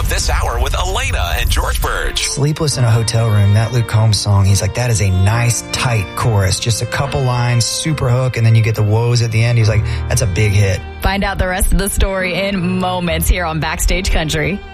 up this hour with Elena and George Burge. Sleepless in a Hotel Room, that Luke Combs song, he's like, that is a nice, tight chorus. Just a couple lines, super hook, and then you get the woes at the end. He's like, that's a big hit. Find out the rest of the story in moments here on Backstage Country.